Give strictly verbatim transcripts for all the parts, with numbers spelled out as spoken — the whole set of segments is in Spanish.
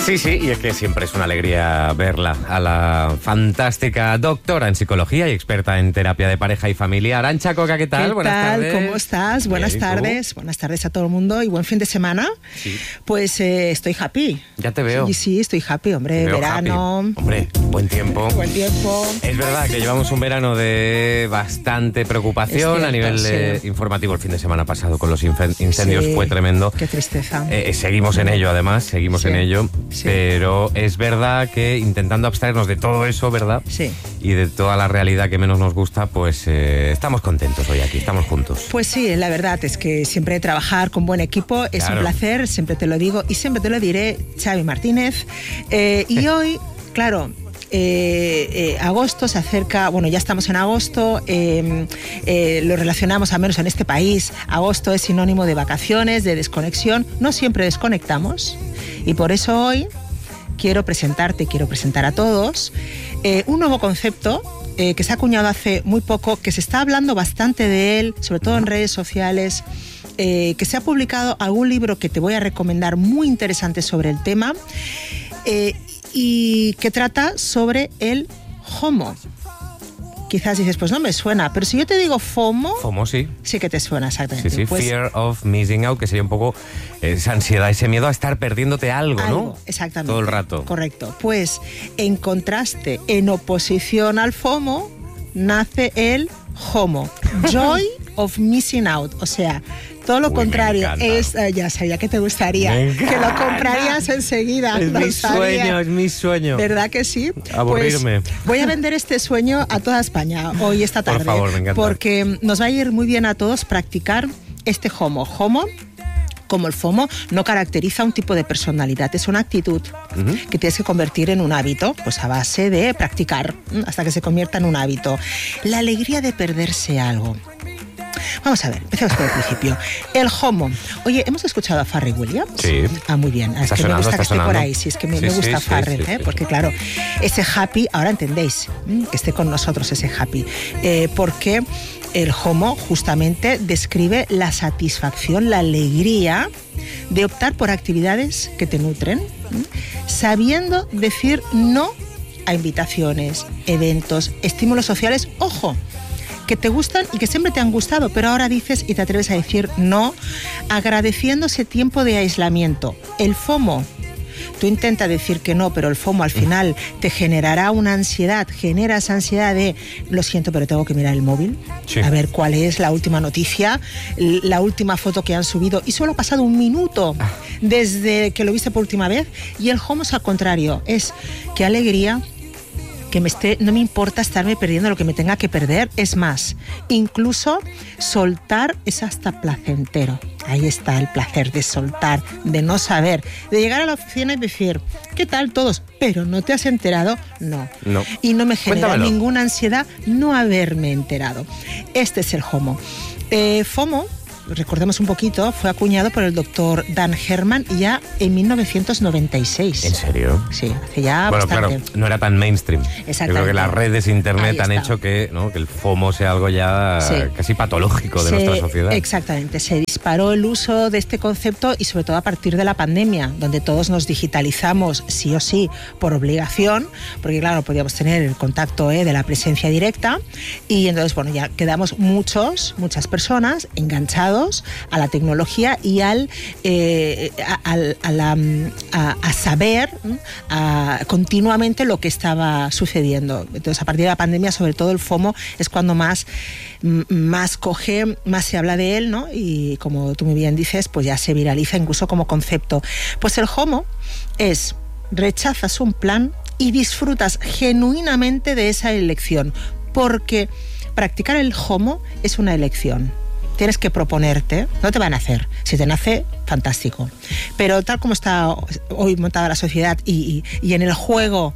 Sí, sí, y es que siempre es una alegría verla, a la fantástica doctora en psicología y experta en terapia de pareja y familia, Arantxa Coca. ¿Qué tal? ¿Qué Buenas tal? tardes. ¿Cómo estás? Buenas Bien, tardes. Buenas tardes a todo el mundo y buen fin de semana. Sí. Pues eh, estoy happy. Ya te veo. Sí, sí, estoy happy, hombre. Te veo Verano. happy. Hombre, buen tiempo. Buen tiempo. Es verdad que llevamos un verano de bastante preocupación. Cierto, a nivel sí. eh, informativo. El fin de semana pasado con los infen- incendios Sí, fue tremendo. Qué tristeza. Eh, seguimos en ello, además, seguimos Sí, en ello, sí. pero es verdad que intentando abstraernos de todo eso, ¿verdad? Sí. Y de toda la realidad que menos nos gusta, pues eh, estamos contentos hoy aquí, estamos juntos. Pues sí, la verdad es que siempre trabajar con buen equipo es Claro. un placer, siempre te lo digo y siempre te lo diré, Xavi Martínez. Eh, y hoy, claro... Eh, eh, agosto se acerca, bueno, ya estamos en agosto, eh, eh, lo relacionamos al menos en este país. Agosto es sinónimo de vacaciones, de desconexión. No siempre desconectamos y por eso hoy quiero presentarte, quiero presentar a todos eh, un nuevo concepto eh, que se ha acuñado hace muy poco, que se está hablando bastante de él, sobre todo en redes sociales. Eh, que se ha publicado algún libro que te voy a recomendar muy interesante sobre el tema. Eh, y que trata sobre el FOMO. Quizás dices, pues no me suena, pero si yo te digo FOMO... FOMO, sí. Sí que te suena, exactamente. Sí, sí, pues, Fear of Missing Out, que sería un poco esa ansiedad, ese miedo a estar perdiéndote algo, algo, ¿no? exactamente. Todo el rato. Correcto. Pues en contraste, en oposición al FOMO, nace el JOMO. Joy of Missing Out. O sea, todo lo Uy, contrario. me Es, uh, ya sabía que te gustaría. Me Que lo comprarías enseguida. Es lo mi sabía. sueño, es mi sueño. ¿Verdad que sí? Aburrirme. Pues voy a vender este sueño a toda España hoy, esta tarde. Por favor, me encanta. Porque nos va a ir muy bien a todos practicar este JOMO. JOMO, como el FOMO, no caracteriza un tipo de personalidad, es una actitud uh-huh. que tienes que convertir en un hábito, pues a base de practicar, hasta que se convierta en un hábito. La alegría de perderse algo. Vamos a ver, empecemos por el principio. El JOMO. Oye, ¿hemos escuchado a Pharrell Williams? Sí. Ah, muy bien. Es está que sonando, me gusta que esté sonando. por ahí. Sí, es que me, sí, me gusta sí, Pharrell, sí, sí, ¿eh? sí. Porque claro, ese happy, ahora entendéis, que esté con nosotros ese happy. Eh, porque el JOMO justamente describe la satisfacción, la alegría de optar por actividades que te nutren, ¿sí? Sabiendo decir no a invitaciones, eventos, estímulos sociales. ¡Ojo! Que te gustan y que siempre te han gustado, pero ahora dices y te atreves a decir no, agradeciendo ese tiempo de aislamiento. El FOMO. Tú intentas decir que no, pero el FOMO al final te generará una ansiedad, genera esa ansiedad de, lo siento, pero tengo que mirar el móvil, sí. A ver cuál es la última noticia, la última foto que han subido, y solo ha pasado un minuto desde que lo viste por última vez, y el FOMO es al contrario, es qué alegría, que me esté, no me importa estarme perdiendo lo que me tenga que perder, es más, incluso soltar es hasta placentero. Ahí está el placer de soltar, de no saber, de llegar a la oficina y decir, ¿qué tal todos? Pero ¿no te has enterado? No. no. Y no me genera Cuéntamelo. Ninguna ansiedad no haberme enterado. Este es el JOMO. Eh, FOMO, recordemos un poquito, fue acuñado por el doctor Dan Herman ya en mil novecientos noventa y seis. ¿En serio? Sí, hace ya bueno, bastante. claro, no era tan mainstream. Yo creo que las redes internet han hecho que, ¿no? que el FOMO sea algo ya sí. casi patológico de se, nuestra sociedad. Exactamente, se disparó el uso de este concepto y sobre todo a partir de la pandemia, donde todos nos digitalizamos sí o sí por obligación, porque claro, podíamos tener el contacto ¿eh? de la presencia directa y entonces, bueno, ya quedamos muchos, muchas personas enganchados a la tecnología y al eh, a, a, a, la, a, a saber a, continuamente lo que estaba sucediendo. Entonces, a partir de la pandemia, sobre todo el FOMO es cuando más, más coge, más se habla de él, ¿no? Y como tú muy bien dices, pues ya se viraliza incluso como concepto. Pues el JOMO es rechazas un plan y disfrutas genuinamente de esa elección, porque practicar el JOMO es una elección. Tienes que proponerte, no te van a hacer. Si te nace, fantástico. Pero tal como está hoy montada la sociedad y, y, y en el juego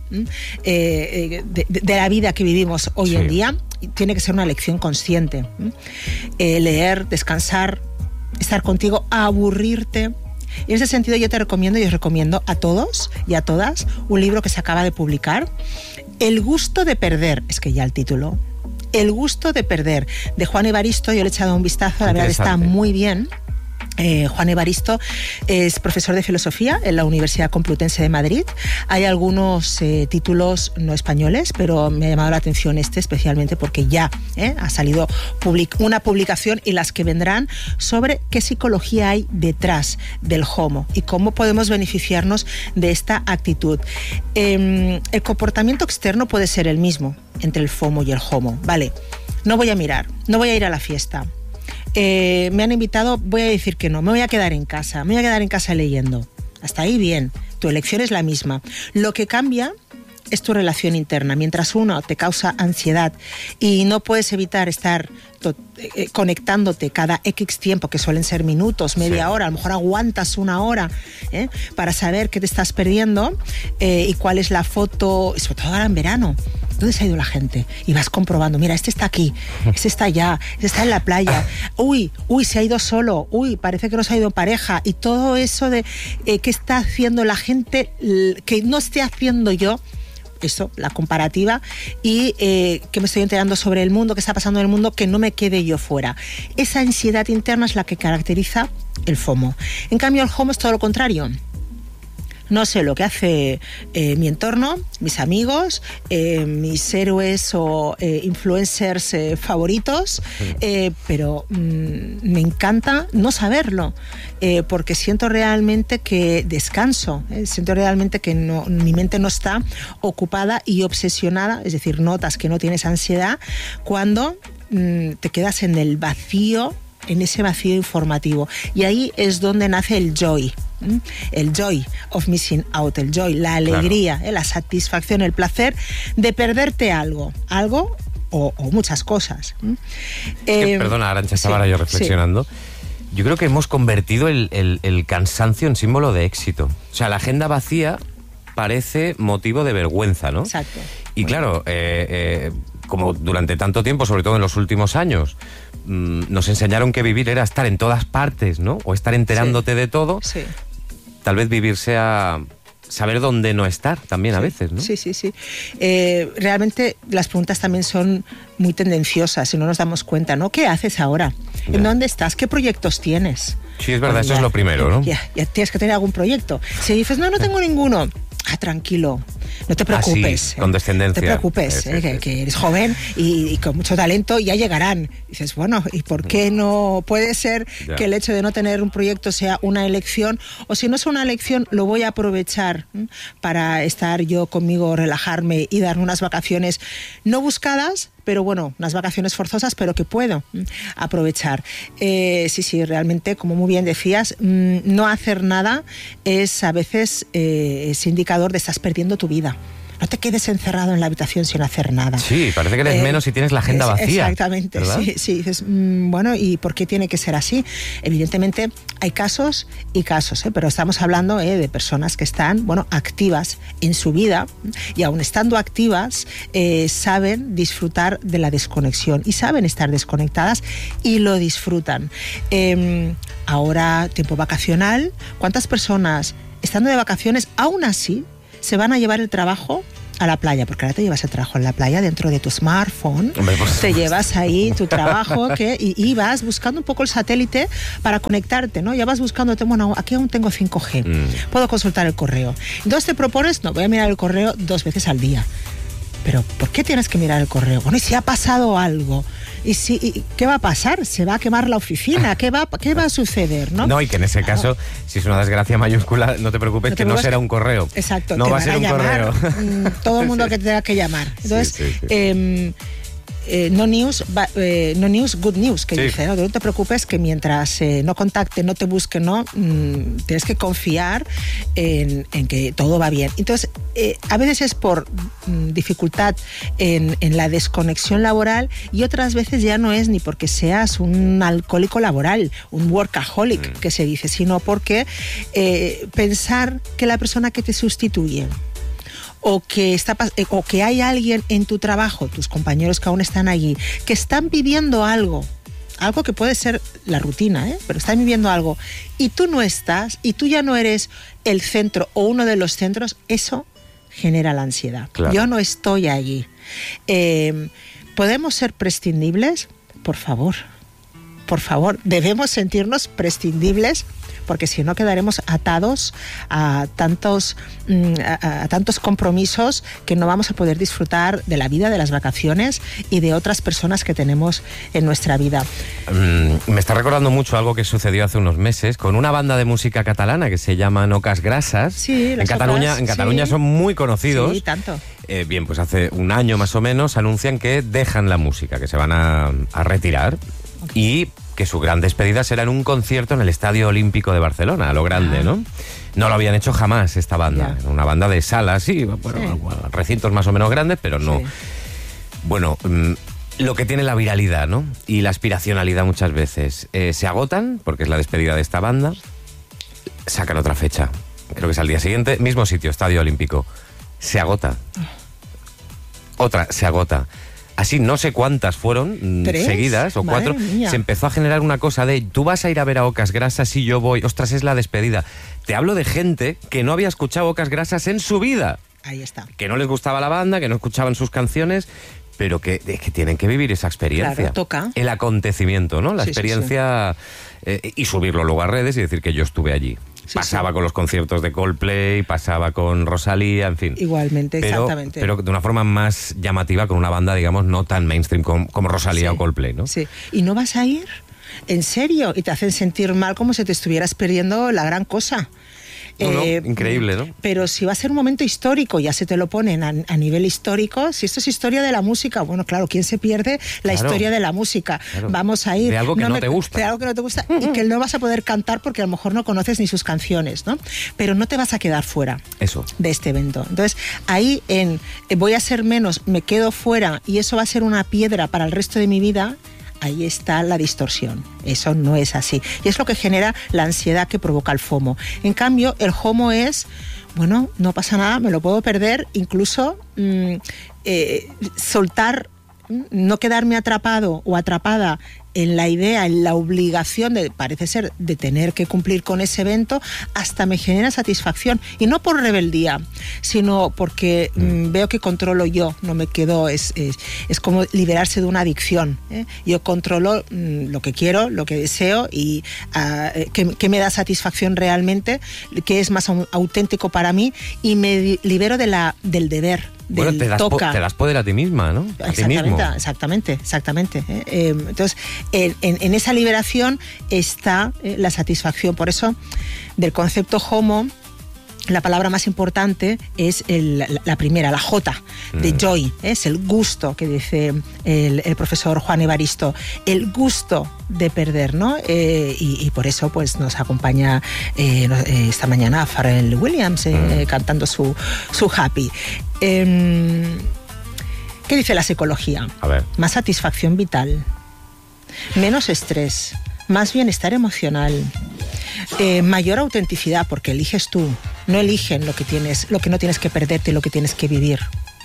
eh, de, de la vida que vivimos hoy sí. en día, tiene que ser una elección consciente. Eh, leer, descansar, estar contigo, aburrirte. Y en ese sentido yo te recomiendo y os recomiendo a todos y a todas un libro que se acaba de publicar, El gusto de perder, es que ya el título, El gusto de perder, de Juan Evaristo. Yo le he echado un vistazo, la verdad está muy bien. Eh, Juan Evaristo es profesor de filosofía en la Universidad Complutense de Madrid. Hay algunos eh, títulos no españoles, pero me ha llamado la atención este especialmente porque ya eh, ha salido public- una publicación y las que vendrán sobre qué psicología hay detrás del FOMO y cómo podemos beneficiarnos de esta actitud. Eh, el comportamiento externo puede ser el mismo entre el FOMO y el HOMO. Vale, no voy a mirar, no voy a ir a la fiesta. Eh, me han invitado, voy a decir que no, me voy a quedar en casa, me voy a quedar en casa leyendo. Hasta ahí bien, tu elección es la misma. Lo que cambia es tu relación interna. Mientras uno te causa ansiedad y no puedes evitar estar to- eh, conectándote cada X tiempo, que suelen ser minutos, media sí. hora, a lo mejor aguantas una hora ¿eh? para saber qué te estás perdiendo eh, y cuál es la foto, sobre todo ahora en verano. ¿Dónde se ha ido la gente? Y vas comprobando, mira, este está aquí, este está allá, este está en la playa, uy, uy, se ha ido solo, uy, parece que no se ha ido en pareja, y todo eso de eh, qué está haciendo la gente, que no esté haciendo yo, eso, la comparativa, y eh, que me estoy enterando sobre el mundo, qué está pasando en el mundo, que no me quede yo fuera. Esa ansiedad interna es la que caracteriza el FOMO. En cambio, el HOMO es todo lo contrario. No sé lo que hace eh, mi entorno, mis amigos, eh, mis héroes o eh, influencers eh, favoritos, eh, pero mmm, me encanta no saberlo, eh, porque siento realmente que descanso, eh, siento realmente que no, mi mente no está ocupada y obsesionada, es decir, notas que no tienes ansiedad cuando mmm, te quedas en el vacío, en ese vacío informativo. Y ahí es donde nace el joy. El joy of missing out, el joy, la alegría, claro. eh, la satisfacción, el placer de perderte algo, algo o, o muchas cosas. Es que, eh, perdona, Arantxa, estaba sí, ahora yo reflexionando. Sí. Yo creo que hemos convertido el, el, el cansancio en símbolo de éxito. O sea, la agenda vacía parece motivo de vergüenza, ¿no? Exacto. Y claro, eh, eh, como durante tanto tiempo, sobre todo en los últimos años, mmm, nos enseñaron que vivir era estar en todas partes, ¿no? O estar enterándote sí. de todo. Sí. Tal vez vivir sea saber dónde no estar también sí, a veces, ¿no? Sí, sí, sí. Eh, realmente las preguntas también son muy tendenciosas y no nos damos cuenta, ¿no? ¿Qué haces ahora? Ya. ¿En dónde estás? ¿Qué proyectos tienes? Sí, es verdad, bueno, eso ya, es lo primero, ¿no? Ya, ya tienes que tener algún proyecto. Si dices, no, no tengo ninguno, ah, tranquilo, no te preocupes. Ah, sí, con descendencia. No te preocupes, sí, sí, eh, que, sí. que eres joven y, y con mucho talento, ya llegarán. Y dices, bueno, ¿y por qué no? Puede ser ya. que el hecho de no tener un proyecto sea una elección, o si no es una elección, lo voy a aprovechar ¿eh? para estar yo conmigo, relajarme y dar unas vacaciones no buscadas, pero bueno, unas vacaciones forzosas, pero que puedo ¿eh? aprovechar. Eh, sí, sí, realmente, como muy bien decías, mmm, no hacer nada es a veces eh, ese indicador de estás perdiendo tu vida. No te quedes encerrado en la habitación sin hacer nada. Sí, parece que eres eh, menos si tienes la agenda es, vacía. Exactamente, ¿verdad? sí, sí. Dices, mmm, bueno, ¿y por qué tiene que ser así? Evidentemente hay casos y casos, ¿eh? pero estamos hablando ¿eh? de personas que están, bueno, activas en su vida y aun estando activas eh, saben disfrutar de la desconexión y saben estar desconectadas y lo disfrutan. Eh, ahora, tiempo vacacional, ¿cuántas personas estando de vacaciones aún así se van a llevar el trabajo a la playa? Porque ahora te llevas el trabajo en la playa dentro de tu smartphone. Hombre, pues, te llevas ahí tu trabajo que, y, y vas buscando un poco el satélite para conectarte, ¿no? Ya vas buscándote, bueno, aquí aún tengo cinco G, mm. puedo consultar el correo. Entonces te propones, no, voy a mirar el correo dos veces al día. Pero ¿por qué tienes que mirar el correo? Bueno, ¿y si ha pasado algo? ¿Y si y qué va a pasar? ¿Se va a quemar la oficina? ¿Qué va, qué va a suceder? ¿no? No, y que en ese caso, claro. si es una desgracia mayúscula, no te preocupes, no te que no será un correo. Exacto. No va a ser un llamar, correo. Todo el mundo sí. que te tenga que llamar. Entonces, sí, sí, sí. Eh, Eh, no news, ba, eh, no news, good news, que sí. dice, ¿no? No te preocupes que mientras eh, no contacte, no te busque, no, mm, tienes que confiar en, en que todo va bien. Entonces, eh, a veces es por mm, dificultad en, en la desconexión laboral y otras veces ya no es ni porque seas un alcohólico laboral, un workaholic, mm. que se dice, sino porque eh, pensar que la persona que te sustituye o que está o que hay alguien en tu trabajo, tus compañeros que aún están allí, que están viviendo algo, algo que puede ser la rutina, ¿eh? pero están viviendo algo, y tú no estás, y tú ya no eres el centro o uno de los centros, eso genera la ansiedad. Claro. Yo no estoy allí. Eh, ¿Podemos ser prescindibles? Por favor. por favor, debemos sentirnos prescindibles, porque si no quedaremos atados a tantos, a, a tantos compromisos que no vamos a poder disfrutar de la vida, de las vacaciones y de otras personas que tenemos en nuestra vida. Mm, me está recordando mucho algo que sucedió hace unos meses con una banda de música catalana que se llama Ocas Grasas. Sí, en Cataluña, en Cataluña sí. son muy conocidos. Sí, tanto. Eh, bien, pues hace un año más o menos anuncian que dejan la música, que se van a, a retirar. Okay. Y que su gran despedida será en un concierto en el Estadio Olímpico de Barcelona, a lo grande, ah. ¿no? No lo habían hecho jamás esta banda. Yeah. Una banda de salas, sí, bueno, sí. recintos más o menos grandes, pero no... Sí. Bueno, mmm, lo que tiene la viralidad, ¿no? Y la aspiracionalidad muchas veces. Eh, se agotan, porque es la despedida de esta banda, sacan otra fecha. Creo que es al día siguiente, mismo sitio, Estadio Olímpico. Se agota. Otra, se agota. Así no sé cuántas fueron ¿Tres? seguidas o Madre cuatro. Mía. Se empezó a generar una cosa de tú vas a ir a ver a Ocas Grasas y yo voy. Ostras, es la despedida. Te hablo de gente que no había escuchado Ocas Grasas en su vida. Ahí está. Que no les gustaba la banda, que no escuchaban sus canciones, pero que, que tienen que vivir esa experiencia. Claro, toca. El acontecimiento, ¿no? La sí, experiencia sí, sí. Eh, y subirlo luego a redes y decir que yo estuve allí. Sí, pasaba sí. con los conciertos de Coldplay, pasaba con Rosalía, en fin. Igualmente, pero, exactamente. Pero de una forma más llamativa, con una banda, digamos, no tan mainstream como, como Rosalía sí, o Coldplay, ¿no? Sí. ¿Y no vas a ir? ¿En serio? Y te hacen sentir mal como si te estuvieras perdiendo la gran cosa. No, no, eh, increíble, ¿no? Pero si va a ser un momento histórico, ya se te lo ponen a, a nivel histórico, si esto es historia de la música, bueno, claro, ¿quién se pierde la claro, historia de la música? Claro. Vamos a ir... De algo que no, no me, te gusta. De algo que no te gusta y que no vas a poder cantar porque a lo mejor no conoces ni sus canciones, ¿no? Pero no te vas a quedar fuera eso. de este evento. Entonces, ahí en voy a ser menos, me quedo fuera y eso va a ser una piedra para el resto de mi vida... Ahí está la distorsión. Eso no es así. Y es lo que genera la ansiedad que provoca el FOMO. En cambio, el FOMO es, bueno, no pasa nada, me lo puedo perder, incluso mmm, eh, soltar, no quedarme atrapado o atrapada en la idea, en la obligación de, parece ser, de tener que cumplir con ese evento, hasta me genera satisfacción. Y no por rebeldía, sino porque mm, veo que controlo yo, no me quedo, es, es, es como liberarse de una adicción. ¿eh? Yo controlo mm, lo que quiero, lo que deseo y uh, que, que me da satisfacción realmente, que es más auténtico para mí y me libero de la, del deber. Bueno, te das, toca. te das poder a ti misma, ¿no? A exactamente, ti mismo. exactamente, exactamente. ¿eh? Eh, entonces, en, en, en esa liberación está eh, la satisfacción. Por eso, del concepto homo, la palabra más importante es el, la, la primera, la J, de mm. joy. ¿eh? Es el gusto, que dice el, el profesor Juan Evaristo. El gusto de perder, ¿no? Eh, y, y por eso pues nos acompaña eh, esta mañana Pharrell Williams eh, mm. cantando su, su Happy. Eh, ¿Qué dice la psicología? A ver. Más satisfacción vital, menos estrés, más bienestar emocional, eh, mayor autenticidad, porque eliges tú, no eligen lo que tienes, lo que no tienes que perderte y lo que tienes que vivir.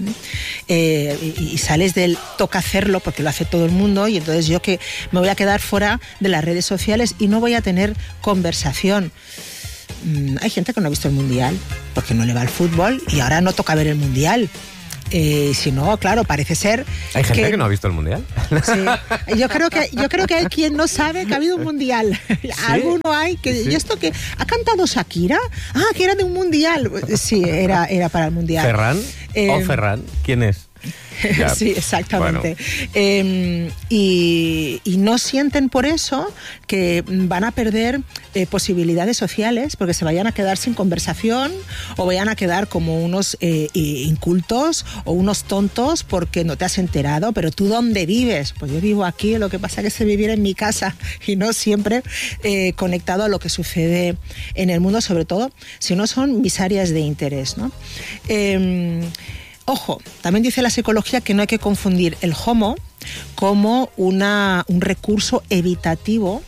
Eh, y, y sales del toca hacerlo porque lo hace todo el mundo y entonces yo que me voy a quedar fuera de las redes sociales y no voy a tener conversación. Mm, hay gente que no ha visto el mundial porque no le va al fútbol y ahora no toca ver el mundial. Eh, si no, claro, parece ser. ¿Hay gente que, que no ha visto el mundial? Sí. Yo creo que yo creo que hay quien no sabe que ha habido un mundial. ¿Sí? Alguno hay que sí. ¿Y esto que ha cantado Shakira? Ah, que era de un mundial. Sí, era era para el mundial. Ferran eh, o Ferran, ¿quién es? Ya. Sí, exactamente. Bueno. Eh, y, y no sienten por eso que van a perder eh, posibilidades sociales porque se vayan a quedar sin conversación o vayan a quedar como unos eh, incultos o unos tontos porque no te has enterado. Pero ¿tú dónde vives? Pues yo vivo aquí, lo que pasa es que sé vivir en mi casa y no siempre eh, conectado a lo que sucede en el mundo, sobre todo si no son mis áreas de interés, ¿no? Eh, Ojo, también dice la psicología que no hay que confundir el homo como una, un recurso evitativo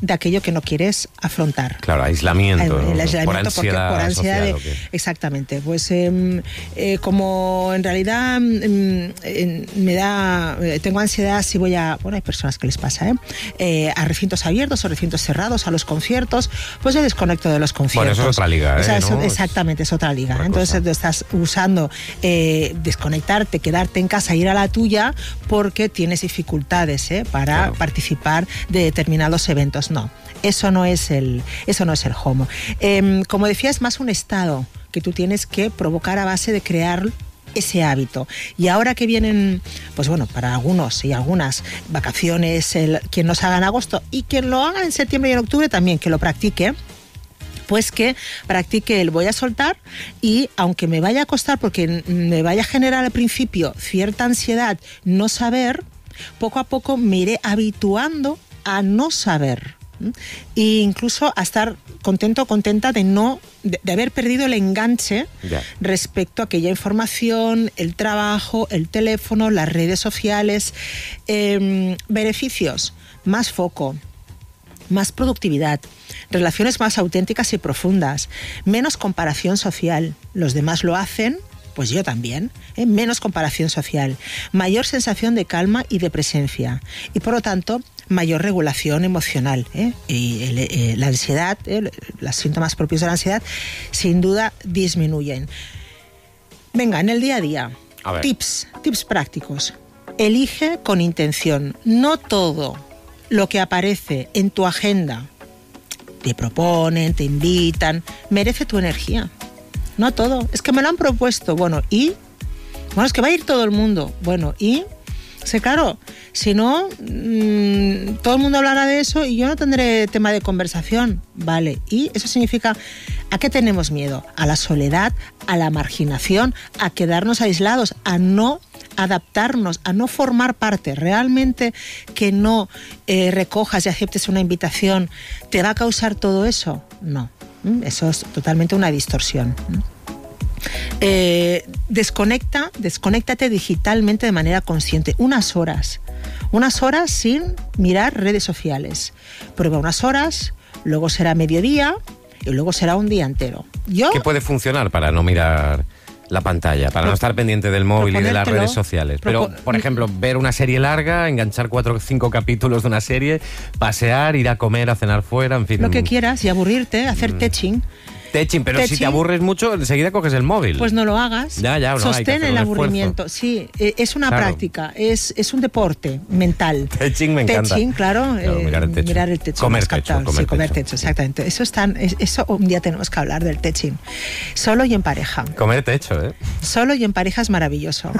de aquello que no quieres afrontar. Claro, aislamiento. El, el aislamiento por ansiedad, porque, por ansiedad social, de, exactamente. Pues eh, eh, como en realidad eh, eh, me da, eh, tengo ansiedad si voy a, bueno, hay personas que les pasa, ¿eh? Eh, a recintos abiertos o recintos cerrados, a los conciertos, pues yo desconecto de los conciertos. Bueno, eso es otra liga, ¿eh? O sea, ¿no? eso, exactamente, es otra liga. Otra Entonces cosa. estás usando eh, desconectarte, quedarte en casa, ir a la tuya, porque tienes dificultades ¿eh? para claro. participar de determinados eventos. No, eso no es el, eso no es el homo. Eh, como decía, es más un estado que tú tienes que provocar a base de crear ese hábito. Y ahora que vienen, pues bueno, para algunos y algunas vacaciones, el, quien nos haga en agosto y quien lo haga en septiembre y en octubre también, que lo practique, pues que practique el voy a soltar y aunque me vaya a costar, porque me vaya a generar al principio cierta ansiedad no saber, poco a poco me iré habituando a no saber. E incluso a estar contento o contenta de no de, de haber perdido el enganche yeah. respecto a aquella información, el trabajo, el teléfono, las redes sociales. Eh, beneficios, más foco, más productividad, relaciones más auténticas y profundas, menos comparación social. Los demás lo hacen, pues yo también, ¿eh? Menos comparación social, mayor sensación de calma y de presencia y por lo tanto mayor regulación emocional. ¿eh? Y el, eh, la ansiedad, eh, los síntomas propios de la ansiedad, sin duda disminuyen. Venga, en el día a día, a ver. tips, tips prácticos. Elige con intención. No todo lo que aparece en tu agenda, te proponen, te invitan, merece tu energía. No todo. Es que me lo han propuesto. Bueno, ¿y? Bueno, es que va a ir todo el mundo. Bueno, ¿y? O sea, claro, si no, mmm, todo el mundo hablará de eso y yo no tendré tema de conversación. Vale, y eso significa, ¿a qué tenemos miedo? A la soledad, a la marginación, a quedarnos aislados, a no adaptarnos, a no formar parte. Realmente que no eh, recojas y aceptes una invitación, ¿te va a causar todo eso? No, eso es totalmente una distorsión. Eh, desconecta, desconéctate digitalmente de manera consciente, unas horas, unas horas sin mirar redes sociales. Prueba unas horas, luego será mediodía y luego será un día entero. Yo, ¿qué puede funcionar para no mirar la pantalla, para no estar pendiente del móvil y de las redes sociales? Pero, por ejemplo, ver una serie larga, enganchar cuatro o cinco capítulos de una serie, pasear, ir a comer, a cenar fuera, en fin. Lo que quieras y aburrirte, hacer teching. Teching, pero Teching. Si te aburres mucho, enseguida coges el móvil. Pues no lo hagas. Ya, ya, no, Sostén el aburrimiento. Esfuerzo. Sí, es una claro. práctica, es, es un deporte mental. Teching me encanta. Teching, claro. claro eh, mirar el techo. Mirar el techo. Comer techo. Comer, sí, comer techo. techo, exactamente. Eso, es tan, eso un día tenemos que hablar del teching. Solo y en pareja. Comer techo, ¿eh? Solo y en pareja es maravilloso.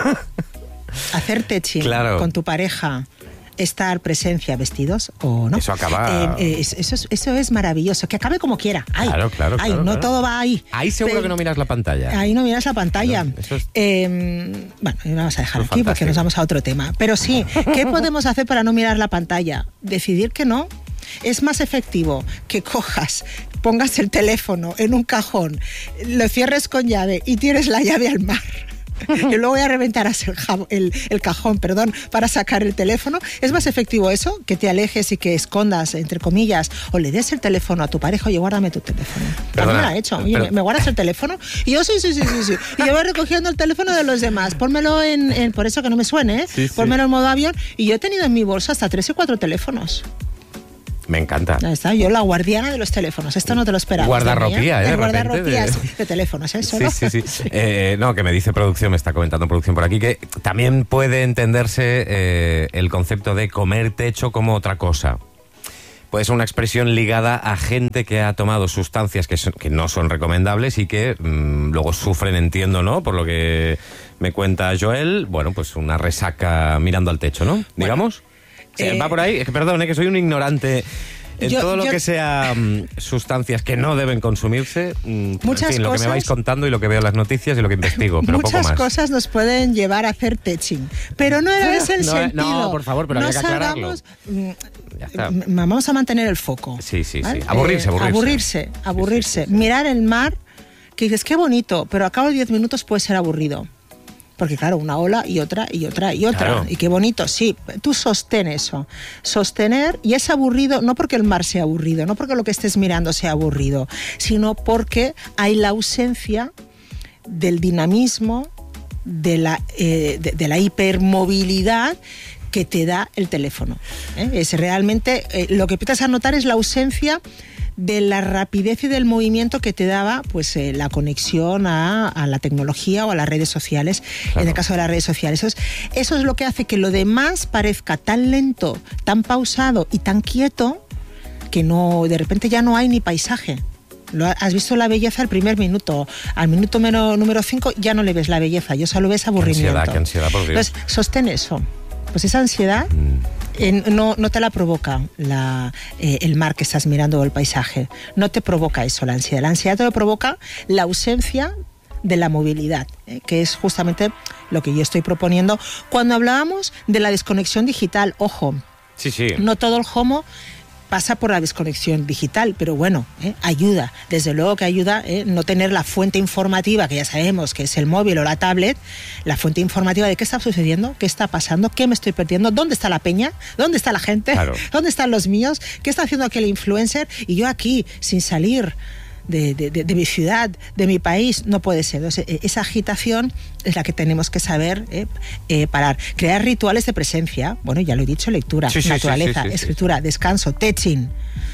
Hacer teching claro. con tu pareja, estar presencia, vestidos o no. Eso acaba... Eh, eh, eso, es, eso es maravilloso. Que acabe como quiera. Ay, claro, claro, ay, claro. no claro. todo va ahí. Ahí seguro Pero, que no miras la pantalla. Ahí no miras la pantalla. No, eso es... eh, bueno, vamos a dejar eso aquí fantástico. Porque nos vamos a otro tema. Pero sí, ¿qué podemos hacer para no mirar la pantalla? Decidir que no. Es más efectivo que cojas, pongas el teléfono en un cajón, lo cierres con llave y tires la llave al mar. Y luego ya reventarás el, jab, el, el cajón, perdón, para sacar el teléfono. ¿Es más efectivo eso? Que te alejes y que escondas, entre comillas, o le des el teléfono a tu pareja. Oye, guárdame tu teléfono. También lo ha hecho. Oye, pero... ¿me guardas el teléfono? Y yo, sí, sí, sí, sí, sí. Y yo voy recogiendo el teléfono de los demás. Pónmelo en, en por eso que no me suene, ¿eh? Sí, sí. Pónmelo en modo avión. Y yo he tenido en mi bolsa hasta tres y cuatro teléfonos. Me encanta. Ahí está, yo la guardiana de los teléfonos. Esto no te lo esperaba. Guardarropía, ¿eh? Guardarropías de... de teléfonos, ¿eh? Sí, sí, sí. sí. Eh, no, que me dice producción, me está comentando producción por aquí, que también puede entenderse eh, el concepto de comer techo como otra cosa. Puede ser una expresión ligada a gente que ha tomado sustancias que, son, que no son recomendables y que mmm, luego sufren, entiendo, ¿no? Por lo que me cuenta Joel, bueno, pues una resaca mirando al techo, ¿no? Digamos. Bueno. Eh, Va por ahí, es que perdón, es que soy un ignorante en yo, todo lo yo, que sea um, sustancias que no deben consumirse. Um, muchas en fin, lo cosas, que me vais contando y lo que veo en las noticias y lo que investigo, pero muchas poco más. Cosas nos pueden llevar a hacer teching, pero no es el no, sentido. No, por favor, pero no había que aclararlo. Salgamos, ya está. Vamos a mantener el foco. Sí, sí, ¿vale? sí. Aburrirse, aburrirse. Eh, aburrirse, aburrirse. Sí, sí, sí. Mirar el mar, que dices, qué bonito, pero a cabo de diez minutos puede ser aburrido. Porque claro, una ola y otra y otra y otra. Claro. Y qué bonito, sí, tú sostén eso. Sostener, y es aburrido, no porque el mar sea aburrido, no porque lo que estés mirando sea aburrido, sino porque hay la ausencia del dinamismo, de la, eh, de, de la hipermovilidad que te da el teléfono. ¿eh? Es realmente, eh, lo que empiezas a notar es la ausencia de la rapidez y del movimiento que te daba pues eh, la conexión a, a la tecnología o a las redes sociales, claro. En el caso de las redes sociales. Eso es, eso es lo que hace que lo demás parezca tan lento, tan pausado y tan quieto que no, de repente ya no hay ni paisaje. Lo has visto la belleza al primer minuto, al minuto número cinco ya no le ves la belleza, ya solo ves aburrimiento. Qué ansiedad, qué ansiedad, por Dios. Entonces, sostén eso. Pues esa ansiedad mm. eh, no, no te la provoca la, eh, el mar que estás mirando o el paisaje. No te provoca eso, la ansiedad. La ansiedad te lo provoca la ausencia de la movilidad, eh, que es justamente lo que yo estoy proponiendo. Cuando hablábamos de la desconexión digital, ojo, sí, sí. no todo el homo pasa por la desconexión digital, pero bueno, ¿eh? ayuda, desde luego que ayuda ¿eh? no tener la fuente informativa, que ya sabemos que es el móvil o la tablet, la fuente informativa de qué está sucediendo, qué está pasando, qué me estoy perdiendo, dónde está la peña, dónde está la gente, claro. dónde están los míos, qué está haciendo aquel influencer, y yo aquí, sin salir de, de, de, de mi ciudad, de mi país, no puede ser. Entonces, esa agitación es la que tenemos que saber eh, eh, parar. Crear rituales de presencia, bueno, ya lo he dicho, lectura, sí, sí, naturaleza, sí, sí, sí, escritura, sí. descanso, teching.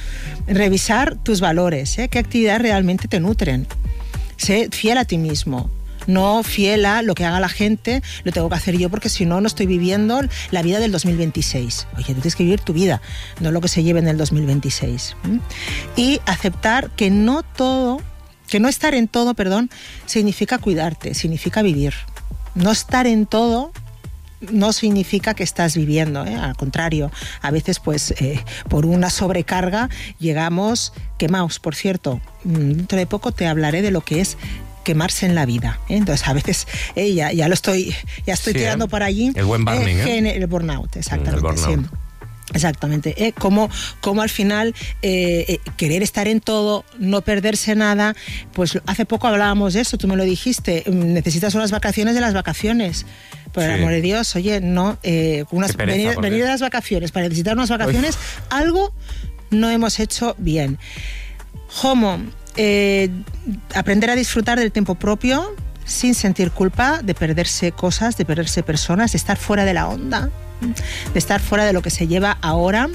Revisar tus valores, ¿eh? qué actividades realmente te nutren. Sé fiel a ti mismo. No fiel a lo que haga la gente, lo tengo que hacer yo porque si no, no estoy viviendo la vida del dos mil veintiséis. Oye, tú tienes que vivir tu vida, no lo que se lleve en el dos mil veintiséis. ¿Mm? Y aceptar que no todo, que no estar en todo, perdón, significa cuidarte, significa vivir. No estar en todo no significa que estás viviendo, ¿eh? Al contrario, a veces pues eh, por una sobrecarga llegamos quemados. Por cierto, dentro de poco te hablaré de lo que es quemarse en la vida, ¿eh? Entonces a veces eh, ya, ya lo estoy ya estoy sí, tirando ¿eh? por allí el buen burning, eh, ¿eh? el burnout, exactamente, el burnout. Sí. Exactamente, ¿eh? como, como al final eh, eh, querer estar en todo, no perderse nada. Pues hace poco hablábamos de eso, tú me lo dijiste, necesitas unas vacaciones de las vacaciones. Por el sí. amor de Dios, oye, no, eh, unas, pereza, venir, venir de las vacaciones para necesitar unas vacaciones, Uf. algo no hemos hecho bien. Homo, eh, aprender a disfrutar del tiempo propio sin sentir culpa de perderse cosas, de perderse personas, de estar fuera de la onda, de estar fuera de lo que se lleva ahora.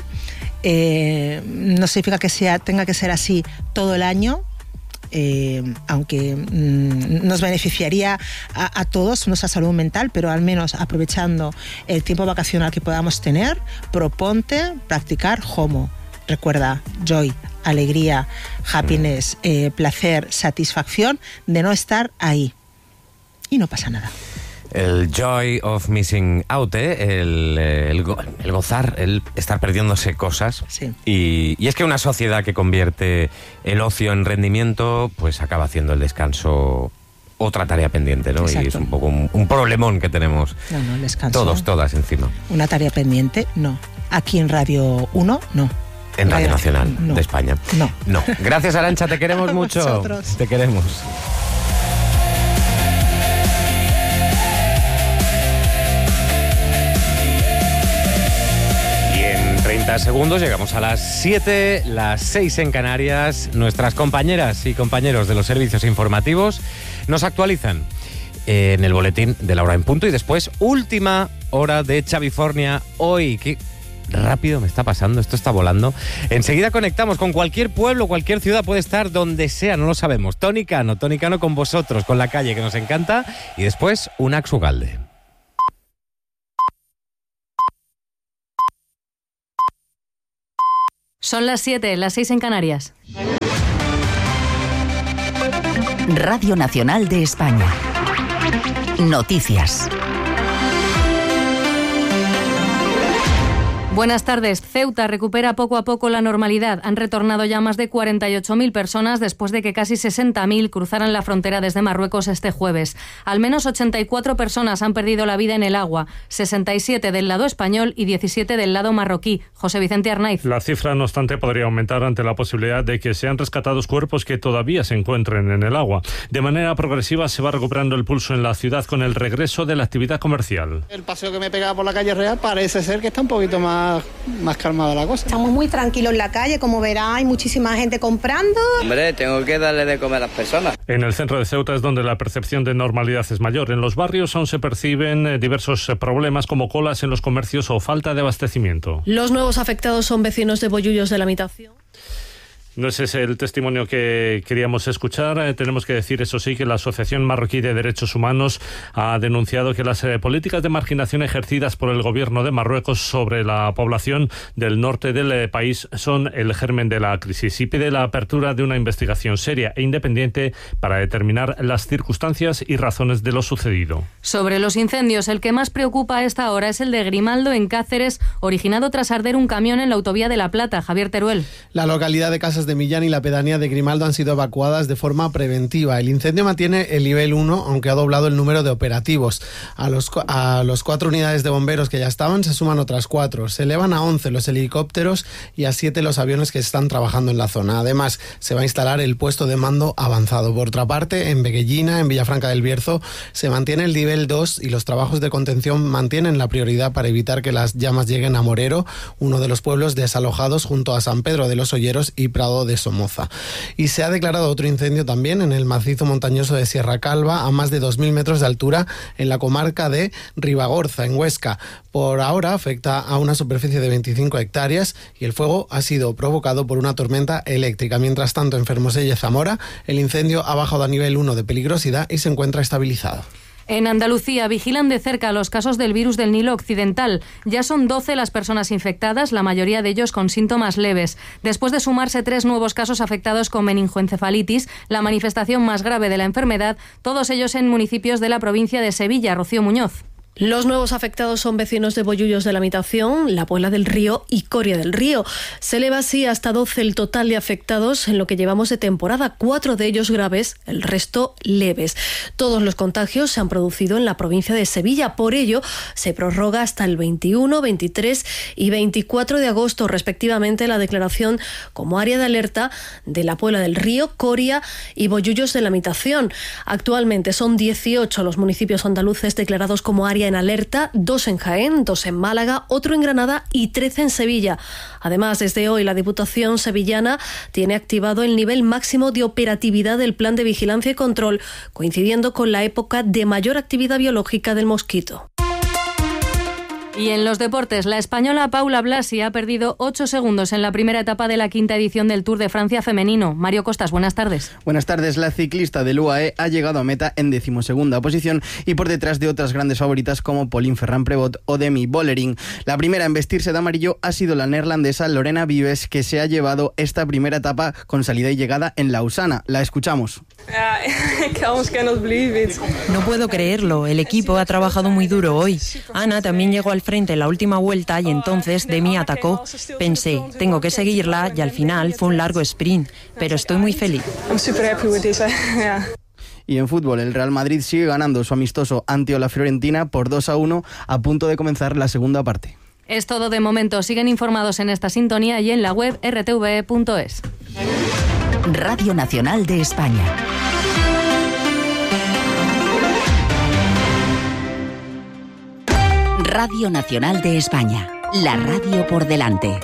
Eh, no significa que sea, tenga que ser así todo el año, eh, aunque mm, nos beneficiaría a, a todos nuestra salud mental, pero al menos aprovechando el tiempo vacacional que podamos tener, proponte practicar Homo. Recuerda, joy, alegría, happiness, eh, placer, satisfacción de no estar ahí. Y no pasa nada. El joy of missing out, ¿eh? el, el, el gozar, el estar perdiéndose cosas. Sí. Y, y es que una sociedad que convierte el ocio en rendimiento, pues acaba haciendo el descanso otra tarea pendiente, ¿no? Exacto. Y es un poco un, un problemón que tenemos no, no, el descanso, todos, todas encima. Una tarea pendiente, no. Aquí en Radio uno, no. En Radio, Radio Nacional no. de España. No. No. Gracias, Arantxa, te queremos mucho. Nosotros. Te queremos. treinta segundos, llegamos a las siete, las seis en Canarias. Nuestras compañeras y compañeros de los servicios informativos nos actualizan en el boletín de la hora en punto y después última hora de Chavifornia hoy. Qué rápido me está pasando, esto está volando. Enseguida conectamos con cualquier pueblo, cualquier ciudad, puede estar donde sea, no lo sabemos. Toni Cano, Toni Cano con vosotros, con la calle que nos encanta y después un Axugalde. Son las siete, las seis en Canarias. Radio Nacional de España. Noticias. Buenas tardes. Ceuta recupera poco a poco la normalidad. Han retornado ya más de cuarenta y ocho mil personas después de que casi sesenta mil cruzaran la frontera desde Marruecos este jueves. Al menos ochenta y cuatro personas han perdido la vida en el agua, sesenta y siete del lado español y diecisiete del lado marroquí. José Vicente Arnaiz. La cifra, no obstante, podría aumentar ante la posibilidad de que sean rescatados cuerpos que todavía se encuentren en el agua. De manera progresiva se va recuperando el pulso en la ciudad con el regreso de la actividad comercial. El paseo que me pegaba por la calle Real parece ser que está un poquito más más calmada la cosa. Estamos muy tranquilos en la calle, como verá, hay muchísima gente comprando. Hombre, tengo que darle de comer a las personas. En el centro de Ceuta es donde la percepción de normalidad es mayor. En los barrios aún se perciben diversos problemas como colas en los comercios o falta de abastecimiento. Los nuevos afectados son vecinos de Bollullos de la Mitación. No ese es el testimonio que queríamos escuchar. Eh, tenemos que decir, eso sí, que la Asociación Marroquí de Derechos Humanos ha denunciado que las eh, políticas de marginación ejercidas por el gobierno de Marruecos sobre la población del norte del eh, país son el germen de la crisis y pide la apertura de una investigación seria e independiente para determinar las circunstancias y razones de lo sucedido. Sobre los incendios, el que más preocupa a esta hora es el de Grimaldo en Cáceres, originado tras arder un camión en la autovía de La Plata. Javier Teruel. La localidad de Casas de Millán y la pedanía de Grimaldo han sido evacuadas de forma preventiva. El incendio mantiene el nivel uno, aunque ha doblado el número de operativos. A los, a los cuatro unidades de bomberos que ya estaban se suman otras cuatro. Se elevan a once los helicópteros y a siete los aviones que están trabajando en la zona. Además, se va a instalar el puesto de mando avanzado. Por otra parte, en Veguellina, en Villafranca del Bierzo, se mantiene el nivel dos y los trabajos de contención mantienen la prioridad para evitar que las llamas lleguen a Morero, uno de los pueblos desalojados junto a San Pedro de los Olleros y Prado de Somoza. Y se ha declarado otro incendio también en el macizo montañoso de Sierra Calva, a más de dos mil metros de altura, en la comarca de Ribagorza, en Huesca. Por ahora afecta a una superficie de veinticinco hectáreas y el fuego ha sido provocado por una tormenta eléctrica. Mientras tanto, en Fermoselle, Zamora, el incendio ha bajado a nivel uno de peligrosidad y se encuentra estabilizado. En Andalucía vigilan de cerca los casos del virus del Nilo Occidental. Ya son doce las personas infectadas, la mayoría de ellos con síntomas leves. Después de sumarse tres nuevos casos afectados con meningoencefalitis, la manifestación más grave de la enfermedad, todos ellos en municipios de la provincia de Sevilla. Rocío Muñoz. Los nuevos afectados son vecinos de Bollullos de la Mitación, La Puebla del Río y Coria del Río. Se eleva así hasta doce el total de afectados en lo que llevamos de temporada, cuatro de ellos graves, el resto leves. Todos los contagios se han producido en la provincia de Sevilla, por ello se prorroga hasta el veintiuno, veintitrés y veinticuatro de agosto respectivamente la declaración como área de alerta de La Puebla del Río, Coria y Bollullos de la Mitación. Actualmente son dieciocho los municipios andaluces declarados como área en alerta, dos en Jaén, dos en Málaga, otro en Granada y trece en Sevilla. Además, desde hoy la Diputación sevillana tiene activado el nivel máximo de operatividad del Plan de Vigilancia y Control, coincidiendo con la época de mayor actividad biológica del mosquito. Y en los deportes, la española Paula Blasi ha perdido ocho segundos en la primera etapa de la quinta edición del Tour de Francia femenino. Mario Costas, buenas tardes. Buenas tardes. La ciclista del U A E ha llegado a meta en decimosegunda posición y por detrás de otras grandes favoritas como Pauline Ferrand-Prévot o Demi Vollering. La primera en vestirse de amarillo ha sido la neerlandesa Lorena Vives, que se ha llevado esta primera etapa con salida y llegada en Lausana. La escuchamos. No puedo creerlo. El equipo ha trabajado muy duro hoy. Ana también llegó al frente en la última vuelta y entonces Demi atacó. Pensé, tengo que seguirla y al final fue un largo sprint, pero estoy muy feliz. Y en fútbol, el Real Madrid sigue ganando su amistoso ante la Fiorentina por dos a uno, a punto de comenzar la segunda parte. Es todo de momento. Siguen informados en esta sintonía y en la web erre te ve punto es. Radio Nacional de España. Radio Nacional de España, la radio por delante.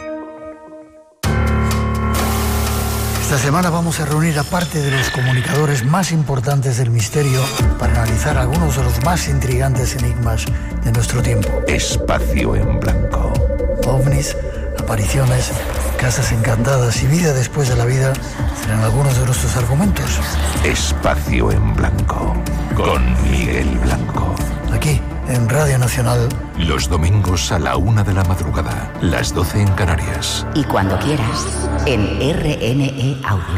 Esta semana vamos a reunir a parte de los comunicadores más importantes del misterio para analizar algunos de los más intrigantes enigmas de nuestro tiempo. Espacio en blanco. OVNIs, apariciones, casas encantadas y vida después de la vida serán algunos de nuestros argumentos. Espacio en blanco, con Miguel Blanco. Aquí, en Radio Nacional. Los domingos a la una de la madrugada, las doce en Canarias. Y cuando quieras, en R N E Audio.